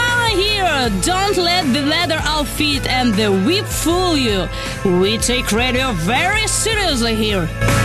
Why here? Don't let the leather outfit and the whip fool you. We take radio very seriously here.